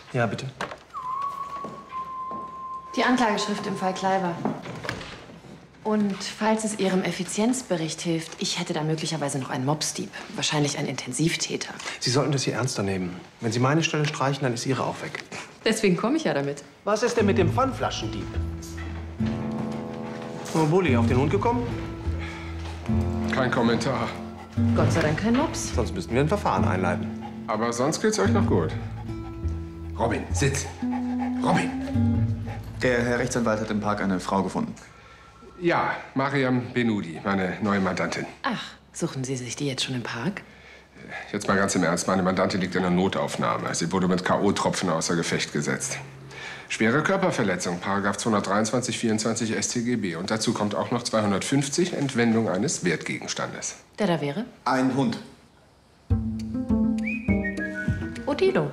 Ja, bitte. Die Anklageschrift im Fall Kleiber. Und falls es Ihrem Effizienzbericht hilft, ich hätte da möglicherweise noch einen Mobsdieb. Wahrscheinlich ein Intensivtäter. Sie sollten das hier ernster nehmen. Wenn Sie meine Stelle streichen, dann ist Ihre auch weg. Deswegen komme ich ja damit. Was ist denn mit dem Pfandflaschendieb? Oh, Bulli, auf den Hund gekommen? Kein Kommentar. Gott sei Dank kein Mops. Sonst müssten wir ein Verfahren einleiten. Aber sonst geht's euch noch gut. Robin, sitz. Robin. Der Herr Rechtsanwalt hat im Park eine Frau gefunden. Ja, Mariam Benudi, meine neue Mandantin. Ach, suchen Sie sich die jetzt schon im Park? Jetzt mal ganz im Ernst, meine Mandantin liegt in der Notaufnahme. Sie wurde mit K.O.-Tropfen außer Gefecht gesetzt. Schwere Körperverletzung, § 223, 24 StGB. Und dazu kommt auch noch 250, Entwendung eines Wertgegenstandes. Der da wäre? Ein Hund. Odilo.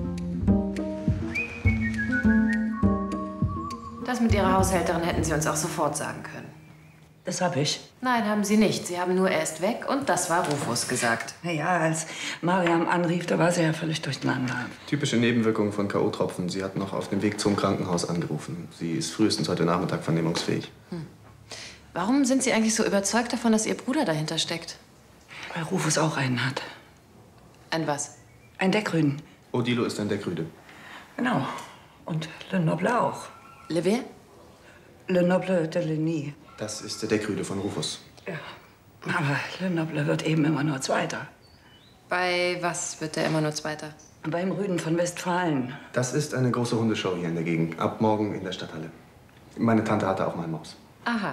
Das mit Ihrer Haushälterin hätten Sie uns auch sofort sagen können. Das habe ich. Nein, haben Sie nicht. Sie haben nur, er ist weg und das war Rufus gesagt. Na ja, als Mariam anrief, da war sie ja völlig durcheinander. Typische Nebenwirkungen von K.O.-Tropfen. Sie hat noch auf dem Weg zum Krankenhaus angerufen. Sie ist frühestens heute Nachmittag vernehmungsfähig. Warum sind Sie eigentlich so überzeugt davon, dass Ihr Bruder dahinter steckt? Weil Rufus auch einen hat. Ein was? Ein Deckrüden. Odilo ist ein Deckrüde. Genau. Und Le Noble auch. Le wer? Le Noble de Ligny. Das ist der Deckrüde von Rufus. Ja. Aber Le Noble wird eben immer nur Zweiter. Bei was wird er immer nur Zweiter? Beim Rüden von Westfalen. Das ist eine große Hundeshow hier in der Gegend. Ab morgen in der Stadthalle. Meine Tante hatte auch mal einen Mops. Aha.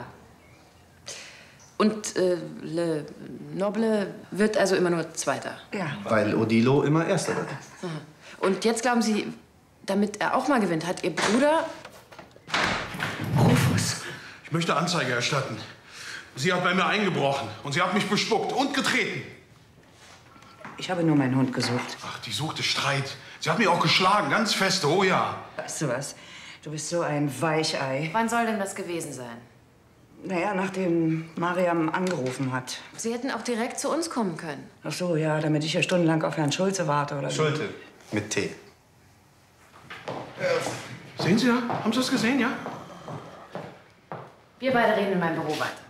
Und Le Noble wird also immer nur Zweiter? Ja. Weil Odilo immer Erster wird. Aha. Und jetzt glauben Sie, damit er auch mal gewinnt, hat Ihr Bruder... Rufus. Ich möchte Anzeige erstatten. Sie hat bei mir eingebrochen und sie hat mich bespuckt und getreten. Ich habe nur meinen Hund gesucht. Ach, die suchte Streit. Sie hat mich auch geschlagen, ganz fest, oh ja. Weißt du was? Du bist so ein Weichei. Wann soll denn das gewesen sein? Naja, nachdem Mariam angerufen hat. Sie hätten auch direkt zu uns kommen können. Ach so, ja, damit ich ja stundenlang auf Herrn Schulze warte, oder? Schulte. Mit T. Sehen Sie ja? Haben Sie das gesehen, ja? Wir beide reden in meinem Büro weiter.